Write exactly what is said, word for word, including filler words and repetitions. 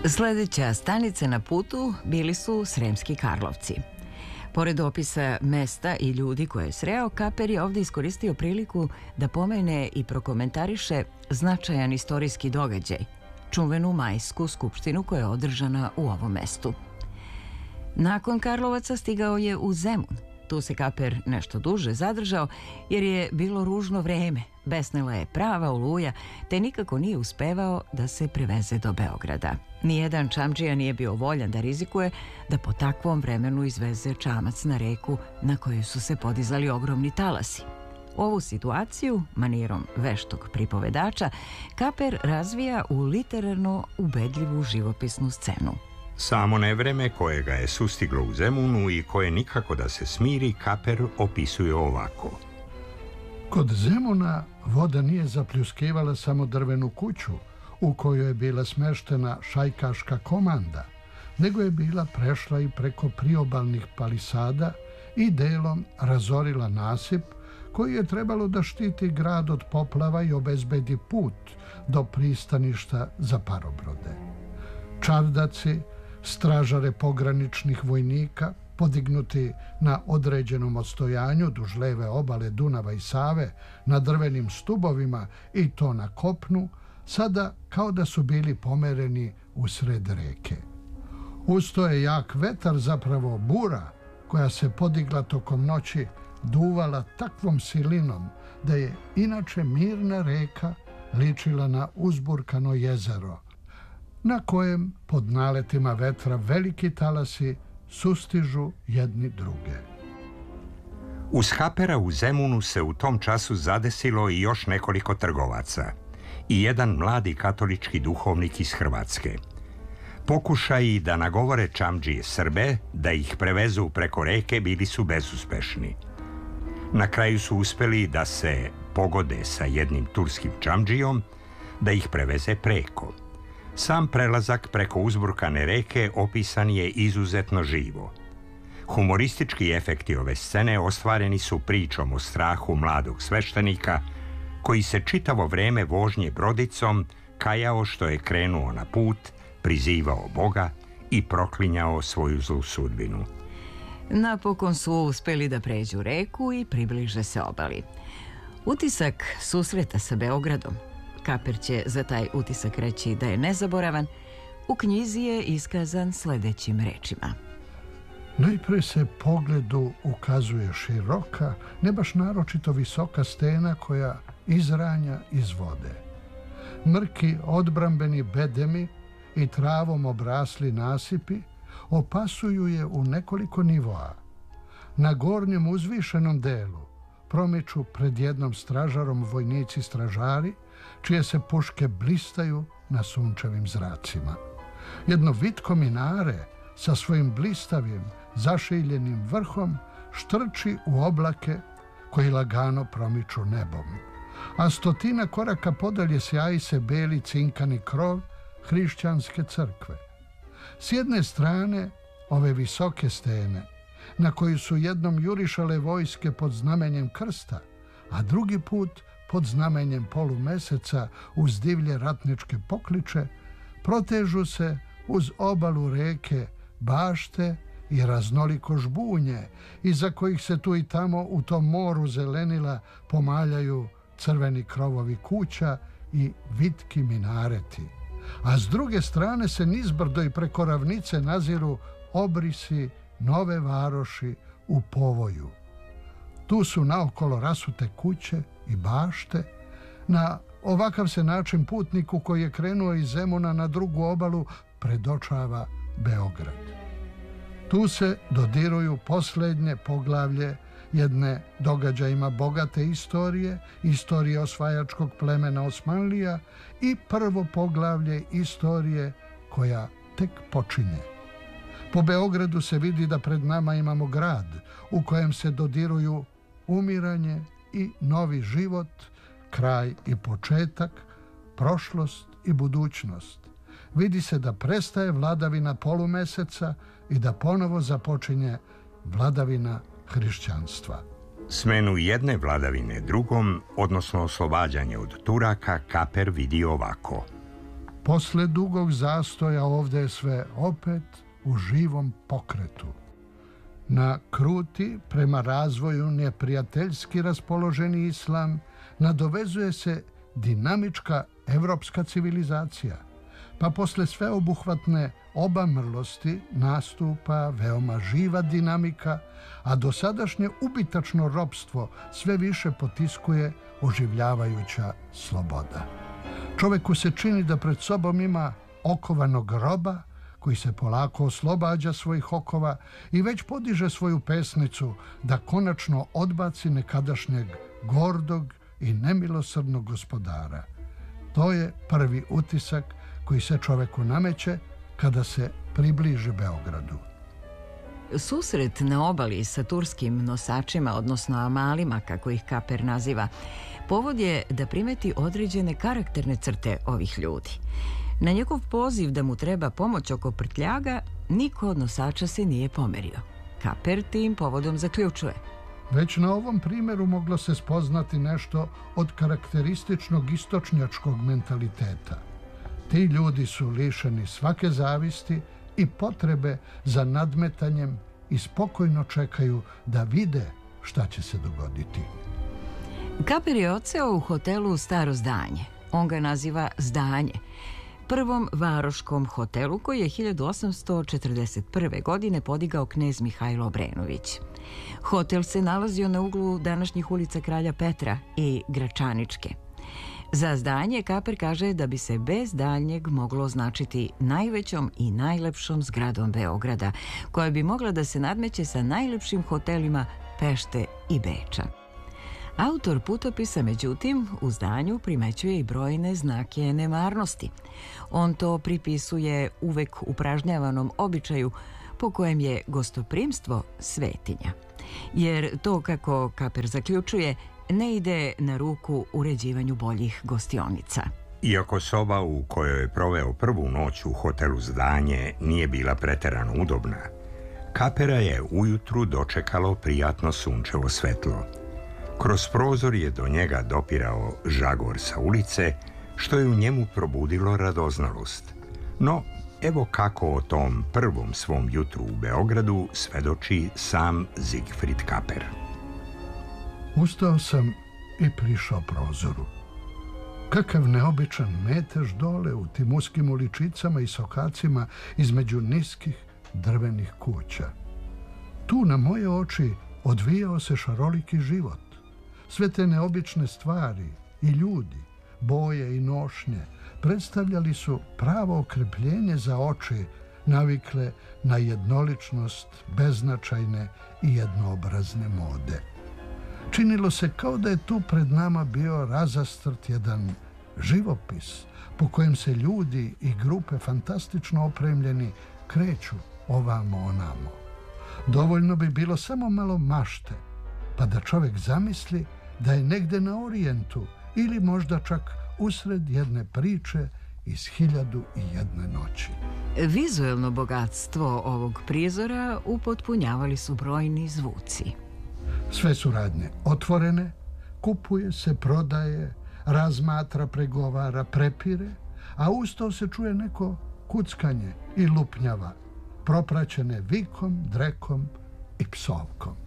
Sljedeća stanica na putu bili su Sremski Karlovci. Pored opisa mesta i ljudi koje je sreo, Kaper je ovdje iskoristio priliku da pomene i prokomentariše značajan istorijski događaj, čuvenu majsku skupštinu koja je održana u ovom mestu. Nakon Karlovaca stigao je u Zemun. Tu se Kaper nešto duže zadržao jer je bilo ružno vreme, besnela je prava oluja, te nikako nije uspevao da se preveze do Beograda. Nijedan čamdžija nije bio voljan da rizikuje da po takvom vremenu izveze čamac na reku na kojoj su se podizali ogromni talasi. Ovu situaciju, manirom veštog pripovedača, Kaper razvija u literarno ubedljivu živopisnu scenu. Samo nevreme koje ga je sustiglo u Zemunu i koje nikako da se smiri, Kaper opisuje ovako. Kod Zemuna voda nije zapljuskivala samo drvenu kuću u kojoj je bila smeštena šajkaška komanda, nego je bila prešla i preko priobalnih palisada i delom razorila nasip koji je trebalo da štiti grad od poplava i obezbedi put do pristaništa za parobrode. Čardaci, stražare pograničnih vojnika, podignuti na određenom odstojanju duž leve obale Dunava i Save na drvenim stubovima i to na kopnu, sada kao da su bili pomereni u sred reke. Usto je jak vetar, zapravo bura, koja se podigla tokom noći, duvala takvom silinom da je inače mirna reka ličila na uzburkano jezero, na kojem pod naletima vetra veliki talasi sustižu jedni druge. Uz Kapera u Zemunu se u tom času zadesilo i još nekoliko trgovaca i jedan mladi katolički duhovnik iz Hrvatske. Pokušaji da nagovore čamdžije Srbe da ih prevezu preko reke bili su bezuspešni. Na kraju su uspeli da se pogode sa jednim turskim čamdžijom da ih preveze preko. Sam prelazak preko uzburkane reke opisan je izuzetno živo. Humoristički efekti ove scene ostvareni su pričom o strahu mladog sveštenika koji se čitavo vreme vožnje brodicom kajao što je krenuo na put, prizivao Boga i proklinjao svoju zlu sudbinu. Napokon su uspeli da pređu reku i približe se obali. Utisak susreta sa Beogradom, Kaper će za taj utisak reći da je nezaboravan, u knjizi je iskazan sljedećim rečima. Najpre se pogledu ukazuje široka, ne baš naročito visoka stena koja izranja iz vode. Mrki odbrambeni bedemi i travom obrasli nasipi opasuju je u nekoliko nivoa. Na gornjem uzvišenom delu promiču pred jednom stražarom vojnici stražari, čije se puške blistaju na sunčevim zracima. Jedno vitko minare sa svojim blistavim, zašiljenim vrhom štrči u oblake koji lagano promiču nebom. A stotina koraka podalje sjaji se beli cinkani krov hrišćanske crkve. S jedne strane ove visoke stene, na koju su jednom jurišale vojske pod znamenjem krsta, a drugi put pod znamenjem polumeseca uz divlje ratničke pokliče, protežu se uz obalu reke bašte i raznoliko žbunje, iza kojih se tu i tamo u tom moru zelenila pomaljaju crveni krovovi kuća i vitki minareti. A s druge strane se nizbrdo i preko ravnice naziru obrisi nove varoši u povoju. Tu su naokolo rasute kuće i bašte. Na ovakav se način putniku koji je krenuo iz Zemuna na drugu obalu predočava Beograd. Tu se dodiruju posljednje poglavlje jedne događajima bogate istorije, istorije osvajačkog plemena Osmanlija i prvo poglavlje istorije koja tek počinje. Po Beogradu se vidi da pred nama imamo grad u kojem se dodiruju umiranje i novi život, kraj i početak, prošlost i budućnost. Vidi se da prestaje vladavina polumeseca i da ponovo započinje vladavina hrišćanstva. Smenu jedne vladavine drugom, odnosno oslobađanje od Turaka, Kaper vidi ovako. Posle dugog zastoja ovdje je sve opet u živom pokretu. Na kruti, prema razvoju neprijateljski raspoloženi islam, nadovezuje se dinamička evropska civilizacija, pa posle sveobuhvatne obamrlosti nastupa veoma živa dinamika, a dosadašnje ubitačno ropstvo sve više potiskuje oživljavajuća sloboda. Čoveku se čini da pred sobom ima okovanog roba koji se polako oslobađa svojih okova i već podiže svoju pesnicu da konačno odbaci nekadašnjeg gordog i nemilosrdnog gospodara. To je prvi utisak koji se čoveku nameće kada se približi Beogradu. Susret na obali sa turskim nosačima, odnosno amalima, kako ih Kaper naziva, povod je da primeti određene karakterne crte ovih ljudi. Na njegov poziv da mu treba pomoć oko prtljaga, niko od nosača se nije pomerio. Kaper tim povodom zaključuje: već na ovom primjeru moglo se spoznati nešto od karakterističnog istočnjačkog mentaliteta. Ti ljudi su lišeni svake zavisti i potrebe za nadmetanjem i spokojno čekaju da vide šta će se dogoditi. Kaper je odseo u hotelu Staro zdanje. On ga naziva Zdanje, prvom varoškom hotelu koji je hiljadu osamsto četrdeset prve. godine podigao knez Mihajlo Obrenović. Hotel se nalazio na uglu današnjih ulica Kralja Petra i Gračaničke. Za Zdanje Kaper kaže da bi se bez daljnjeg moglo označiti najvećom i najlepšom zgradom Beograda, koja bi mogla da se nadmeće sa najlepšim hotelima Pešte i Beča. Autor putopisa, međutim, u Zdanju primećuje i brojne znake nemarnosti. On to pripisuje uvek upražnjavanom običaju po kojem je gostoprimstvo svetinja. Jer to, kako Kaper zaključuje, ne ide na ruku uređivanju boljih gostionica. Iako soba u kojoj je proveo prvu noć u hotelu Zdanje nije bila preterano udobna, Kapera je ujutru dočekalo prijatno sunčevo svetlo. Kroz prozor je do njega dopirao žagor sa ulice, što je u njemu probudilo radoznalost. No, evo kako o tom prvom svom jutru u Beogradu svedoči sam Zigfrid Kaper. Ustao sam i prišao prozoru. Kakav neobičan metež dole u tim uskim uličicama i sokacima između niskih drvenih kuća. Tu na moje oči odvijao se šaroliki život. Sve te neobične stvari i ljudi, boje i nošnje predstavljali su pravo okrepljenje za oči navikle na jednoličnost beznačajne i jednoobrazne mode. Činilo se kao da je tu pred nama bio razastrt jedan živopis po kojem se ljudi i grupe fantastično opremljeni kreću ovamo onamo. Dovoljno bi bilo samo malo mašte, pa da čovjek zamisli da je negde na Orijentu ili možda čak usred jedne priče iz Hiljadu i jedne noći. Vizuelno bogatstvo ovog prizora upotpunjavali su brojni zvuci. Sve su radnje otvorene, kupuje se, prodaje, razmatra, pregovara, prepire, a uz to se čuje neko kuckanje i lupnjava, propraćene vikom, drekom i psovkom.